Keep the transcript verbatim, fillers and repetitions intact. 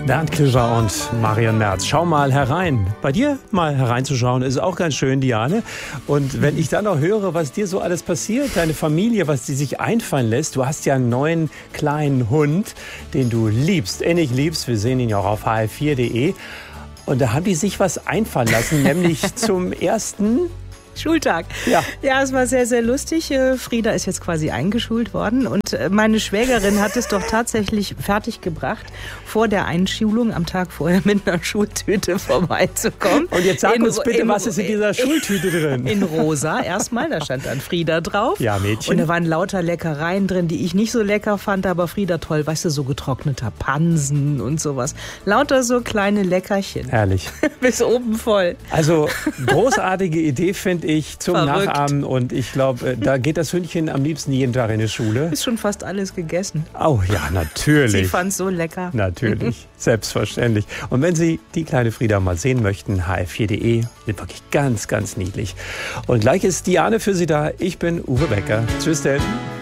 Bernd Kischer und Marion Merz. Schau mal herein. Bei dir mal hereinzuschauen ist auch ganz schön, Diane. Und wenn ich dann noch höre, was dir so alles passiert, deine Familie, was sie sich einfallen lässt. Du hast ja einen neuen kleinen Hund, den du liebst, innig liebst. Wir sehen ihn ja auch auf h f vier punkt de. Und da haben die sich was einfallen lassen, nämlich zum ersten... Schultag. Ja. Ja, es war sehr, sehr lustig. Frieda ist jetzt quasi eingeschult worden und meine Schwägerin hat es doch tatsächlich fertiggebracht, vor der Einschulung am Tag vorher mit einer Schultüte vorbeizukommen. Und jetzt sag in, uns bitte, in, was ist in dieser Schultüte drin? In rosa erstmal, da stand dann Frieda drauf. Ja, Mädchen. Und da waren lauter Leckereien drin, die ich nicht so lecker fand, aber Frieda toll, weißt du, so getrockneter Pansen und sowas. Lauter so kleine Leckerchen. Herrlich. Bis oben voll. Also großartige Idee, finde ich, zum Verrückt. Nachahmen. Und ich glaube, da geht das Hündchen am liebsten jeden Tag in die Schule. Ist schon fast alles gegessen. Oh ja, natürlich. Sie fand es so lecker. Natürlich, selbstverständlich. Und wenn Sie die kleine Frieda mal sehen möchten, h f vier punkt de, ist wirklich ganz, ganz niedlich. Und gleich ist Diane für Sie da. Ich bin Uwe Becker. Tschüss denn.